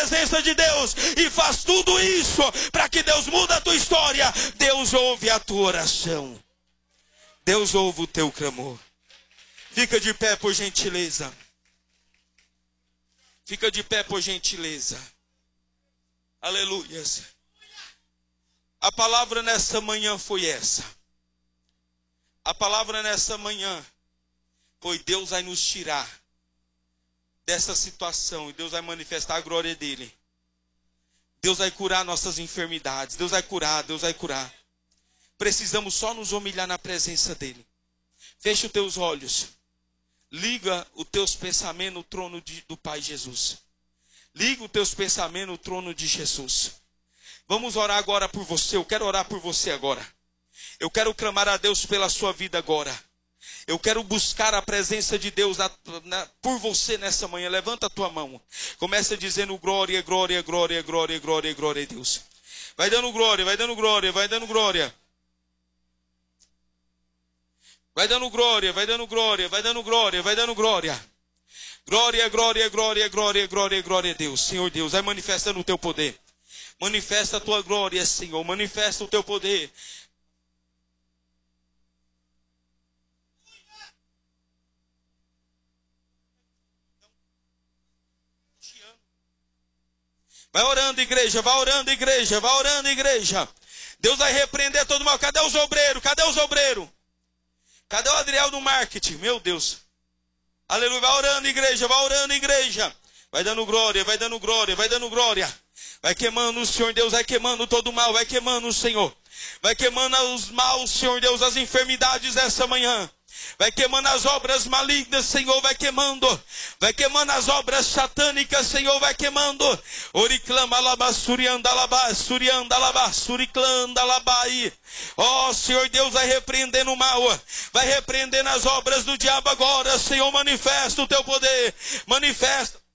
presença de Deus e faz tudo isso para que Deus mude a tua história, Deus ouve a tua oração. Deus ouve o teu clamor. Fica de pé, por gentileza. Fica de pé, por gentileza. Aleluias. A palavra nessa manhã foi essa. A palavra nessa manhã foi: Deus vai nos tirar dessa situação e Deus vai manifestar a glória dele. Deus vai curar nossas enfermidades. Deus vai curar, Deus vai curar. Precisamos só nos humilhar na presença dele. Fecha os teus olhos. Liga os teus pensamentos no trono do Pai Jesus. Liga os teus pensamentos no trono de Jesus. Vamos orar agora por você. Eu quero orar por você agora. Eu quero clamar a Deus pela sua vida agora. Eu quero buscar a presença de Deus por você nessa manhã. Levanta a tua mão. Começa dizendo glória, glória, glória, glória, glória, glória a Deus. Vai dando glória, vai dando glória, vai dando glória. Vai dando glória, vai dando glória, vai dando glória, vai dando glória. Glória, glória, glória, glória, glória, glória a Deus. Senhor Deus, vai manifestando o teu poder. Manifesta a tua glória, Senhor. Manifesta o teu poder. Vai orando, igreja, vai orando, igreja, vai orando, igreja. Deus vai repreender todo mal. Cadê os obreiros? Cadê os obreiros? Cadê o Adriel do marketing? Meu Deus. Aleluia. Vai orando, igreja. Vai orando, igreja. Vai dando glória, vai dando glória, vai dando glória. Vai queimando o Senhor Deus, vai queimando todo o mal, vai queimando o Senhor. Vai queimando os maus, Senhor Deus, as enfermidades dessa manhã. Vai queimando as obras malignas, Senhor, vai queimando. Vai queimando as obras satânicas, Senhor, vai queimando. Oriclama alabá, surianda alabá, surianda alabá, suriclanda alabai. Ó, Senhor Deus, vai repreendendo o mal. Vai repreendendo as obras do diabo agora, Senhor, manifesta o teu poder. Manifesta.